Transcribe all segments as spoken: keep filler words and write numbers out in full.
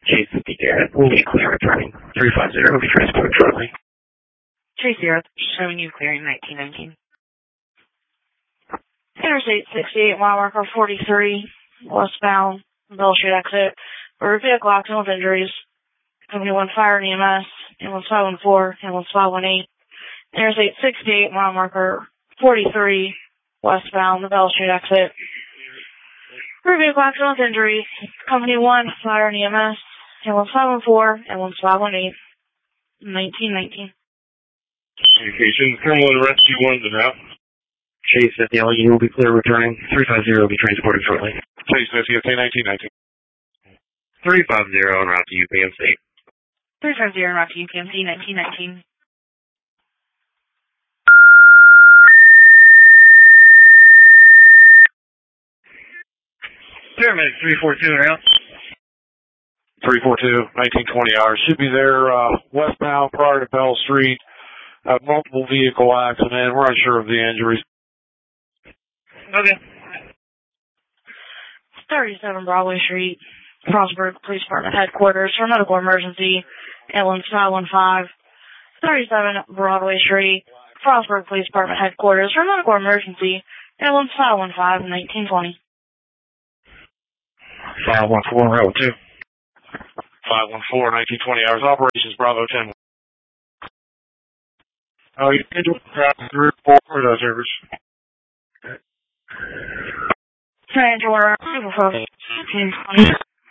Chase fifty Garrett will be clear returning. three five zero will be transported shortly. Chase Zero, showing you clearing nineteen nineteen. Interstate sixty-eight, mile marker forty-three, westbound, Bell Street exit. For vehicle accident with injuries. Company one Fire and E M S, ambulance five one four, ambulance five one eight. Interstate sixty-eight, mile marker forty-three, westbound, the Bell Street exit. For vehicle accident with injuries. Company one Fire and E M S, ambulance five one four, ambulance five one eight. nineteen nineteen. Communications, Terminal Rescue one to now. Chase fifty Allegheny will be clear returning. three five zero will be transported shortly. Chase fifty, okay, nineteen nineteen. three five zero en route to U P M C. three five zero en route to U P M C, nineteen nineteen. Paramedic three four two en route. three four two, nineteen twenty hours. Should be there uh, westbound prior to Bell Street. Uh, multiple vehicle accident. We're unsure of the injuries. Okay. thirty-seven Broadway Street, Frostburg Police Department Headquarters for medical emergency, ambulance five one five. thirty-seven Broadway Street, Frostburg Police Department Headquarters for medical emergency, ambulance five one five, nineteen twenty. five one four, route two. five one four, nineteen twenty hours. Operations Bravo ten. Oh, you scheduled three four for those service. Central Order, nineteen twenty.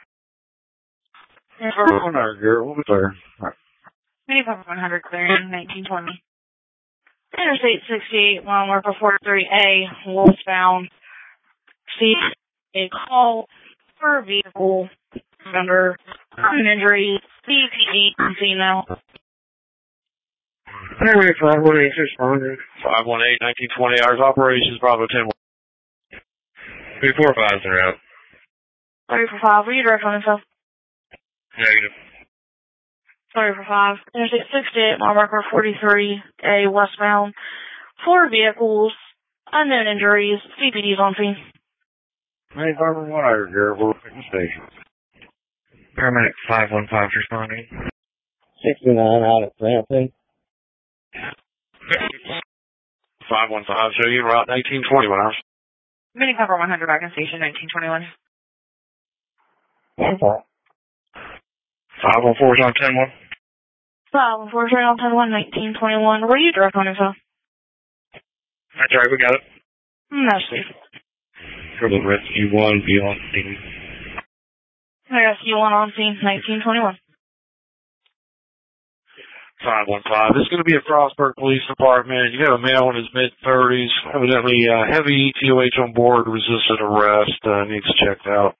one hundred, Garrett. We'll be clear. Minipump one hundred clearing, nineteen twenty. Interstate sixty-eight, mile marker forty-three A, westbound. See a call for a vehicle under an injury, C P E, see now. Paramedic five one eight, responding. five one eight, nineteen twenty hours. Operations Bravo ten. three four five en route. Sorry for five, will you direct on yourself? Negative. Sorry for five. Interstate sixty-eight, mile marker forty-three A, westbound. Four vehicles, unknown injuries, C P Ds on scene. ninety-five one hundred, Garrett. We're at the station. Paramedic five one five responding. sixty-nine out at Clanton. five one five, show you route nineteen twenty hours. Mini cover one hundred back in station, nineteen twenty-one. five one four is on ten one. five one four is on ten one, nineteen twenty-one. Were you direct on yourself? That's right, we got it. No, Steve. Terminal Rescue one, be on scene. Rescue one on scene, nineteen twenty-one. five one five. This is going to be a Frostburg Police Department. You got a male in his mid-thirties, evidently uh, heavy E T O H on board, resisted arrest, uh, needs checked out.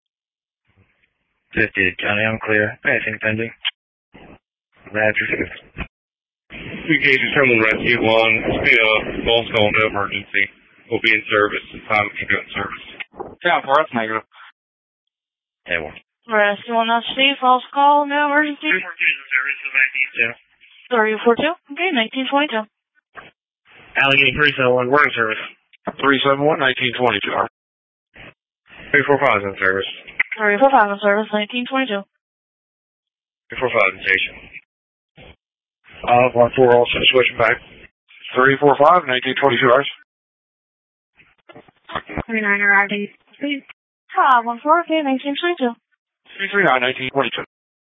fifty, Johnny, I'm clear. Anything pending? Roger. Communication Terminal Rescue one, it's be a false call, no emergency. We'll be in service. It's time to go in service. Yeah, for us, negative. ten one. Rescue one, that's Steve. False call, no emergency. three four two is in service, is nineteen two. three four two? Okay, nineteen twenty-two. Allegheny three seven one, we're in service. three seven one, nineteen twenty-two. three four five is in service. three four five in service, nineteen twenty-two. three four five in station. Uh, one four also switching back. three four five, nineteen twenty-two hours. three nine arriving. five one four, okay, nineteen twenty-two. three three nine, nineteen twenty-two.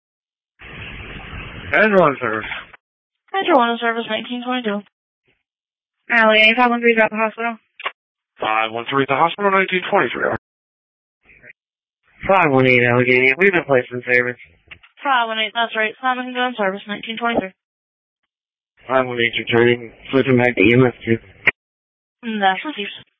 And one service. Metro one in service, nineteen twenty-two. Allegheny five one three is at the hospital. five one three at the hospital, nineteen twenty-three. five one eight Allegheny, we've been placed in service. five one eight, that's right. Simon can go in service, nineteen twenty-three. five one eight returning, switching back to E M S two. That's received.